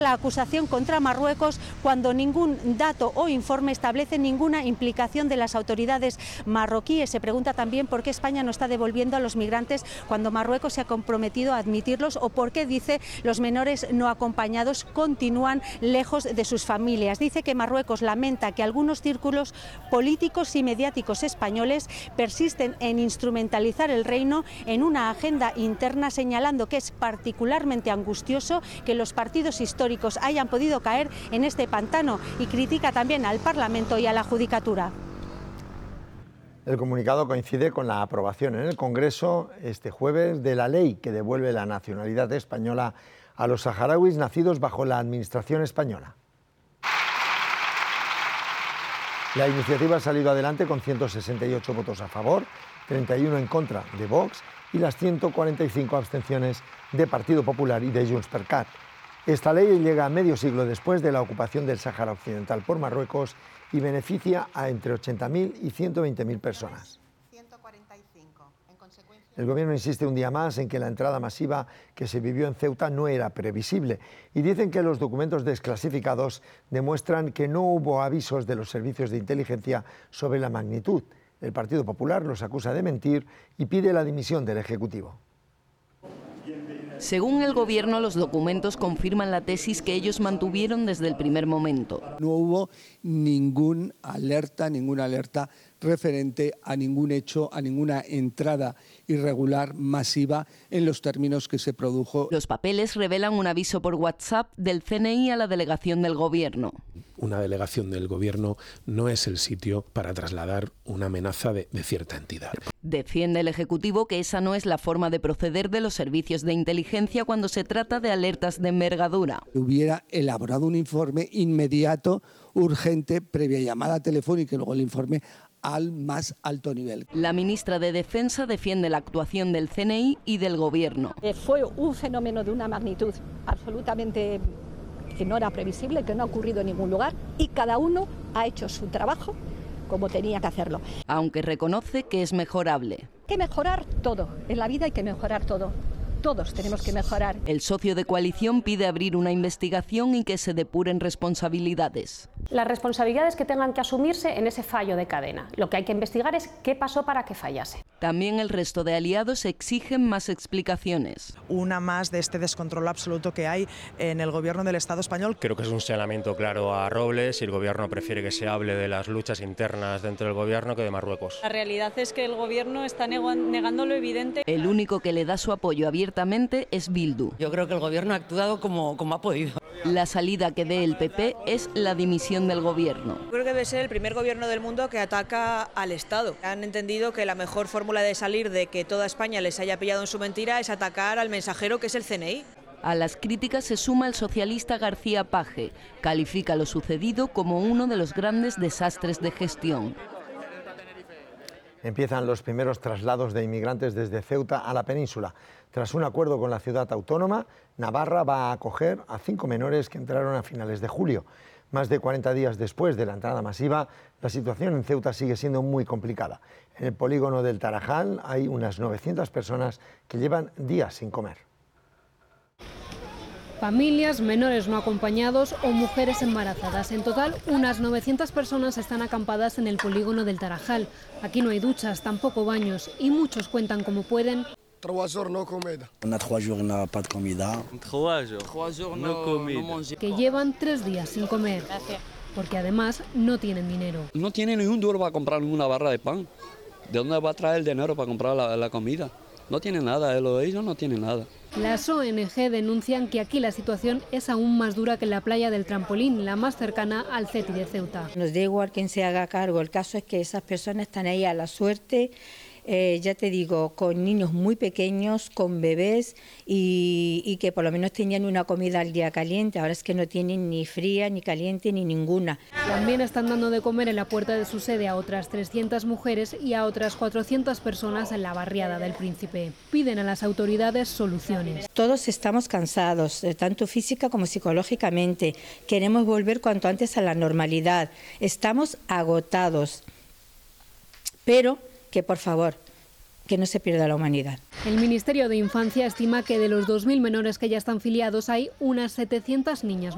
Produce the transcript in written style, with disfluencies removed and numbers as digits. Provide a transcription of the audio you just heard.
La acusación contra Marruecos cuando ningún dato o informe establece ninguna implicación de las autoridades marroquíes. Se pregunta también por qué España no está devolviendo a los migrantes cuando Marruecos se ha comprometido a admitirlos, o por qué, dice, los menores no acompañados continúan lejos de sus familias. Dice que Marruecos lamenta que algunos círculos políticos y mediáticos españoles persisten en instrumentalizar el reino en una agenda interna, señalando que es particularmente angustioso que los partidos históricos hayan podido caer en este pantano, y critica también al Parlamento y a la Judicatura. El comunicado coincide con la aprobación en el Congreso este jueves de la ley que devuelve la nacionalidad española a los saharauis nacidos bajo la administración española. La iniciativa ha salido adelante con 168 votos a favor, 31 en contra de Vox y las 145 abstenciones de Partido Popular y de Junts per Cat. Esta ley llega medio siglo después de la ocupación del Sáhara Occidental por Marruecos y beneficia a entre 80.000 y 120.000 personas. El Gobierno insiste un día más en que la entrada masiva que se vivió en Ceuta no era previsible y dicen que los documentos desclasificados demuestran que no hubo avisos de los servicios de inteligencia sobre la magnitud. El Partido Popular los acusa de mentir y pide la dimisión del Ejecutivo. Según el Gobierno, los documentos confirman la tesis que ellos mantuvieron desde el primer momento. No hubo ninguna alerta referente a ningún hecho, a ninguna entrada irregular masiva en los términos que se produjo. Los papeles revelan un aviso por WhatsApp del CNI a la delegación del Gobierno. Una delegación del Gobierno no es el sitio para trasladar una amenaza de cierta entidad. Defiende el Ejecutivo que esa no es la forma de proceder de los servicios de inteligencia cuando se trata de alertas de envergadura. Hubiera elaborado un informe inmediato, urgente, previa llamada telefónica y luego el informe al más alto nivel. La ministra de Defensa defiende la actuación del CNI y del Gobierno. Fue un fenómeno de una magnitud absolutamente que no era previsible, que no ha ocurrido en ningún lugar, y cada uno ha hecho su trabajo como tenía que hacerlo. Aunque reconoce que es mejorable. Hay que mejorar todo, en la vida hay que mejorar todo. Todos tenemos que mejorar. El socio de coalición pide abrir una investigación y que se depuren responsabilidades. Las responsabilidades que tengan que asumirse en ese fallo de cadena. Lo que hay que investigar es qué pasó para que fallase. También el resto de aliados exigen más explicaciones. Una más de este descontrol absoluto que hay en el Gobierno del Estado español. Creo que es un señalamiento claro a Robles y el Gobierno prefiere que se hable de las luchas internas dentro del Gobierno que de Marruecos. La realidad es que el Gobierno está negando lo evidente. El único que le da su apoyo abiertamente es Bildu. Yo creo que el Gobierno ha actuado como ha podido. La salida que dé el PP es la dimisión del Gobierno. Creo que debe ser el primer gobierno del mundo que ataca al Estado. Han entendido que la mejor fórmula de salir de que toda España les haya pillado en su mentira es atacar al mensajero, que es el CNI. A las críticas se suma el socialista García Page. Califica lo sucedido como uno de los grandes desastres de gestión. Empiezan los primeros traslados de inmigrantes desde Ceuta a la península. Tras un acuerdo con la ciudad autónoma, Navarra va a acoger a 5 menores que entraron a finales de julio. Más de 40 días después de la entrada masiva, la situación en Ceuta sigue siendo muy complicada. En el polígono del Tarajal hay unas 900 personas que llevan días sin comer. Familias, menores no acompañados o mujeres embarazadas. En total, unas 900 personas están acampadas en el polígono del Tarajal. Aquí no hay duchas, tampoco baños, y muchos cuentan como pueden. 3 jours no comida. On a 3 jours n'a pas de comida. 3 jours no comida. Que llevan 3 días sin comer. Porque además no tienen dinero. No tienen ni un duro para comprar una barra de pan. ¿De dónde va a traer el dinero para comprar la comida? No tienen nada, ellos no tienen nada. Las ONG denuncian que aquí la situación es aún más dura que en la playa del Trampolín, la más cercana al CETI de Ceuta. Nos da igual quién se haga cargo, el caso es que esas personas están ahí a la suerte, ya te digo, con niños muy pequeños, con bebés y que por lo menos tenían una comida al día caliente, ahora es que no tienen ni fría, ni caliente, ni ninguna. También están dando de comer en la puerta de su sede a otras 300 mujeres y a otras 400 personas en la barriada del Príncipe. Piden a las autoridades soluciones. Todos estamos cansados, tanto física como psicológicamente. Queremos volver cuanto antes a la normalidad. Estamos agotados. Pero que por favor, que no se pierda la humanidad. El Ministerio de Infancia estima que de los 2.000 menores que ya están filiados hay unas 700 niñas.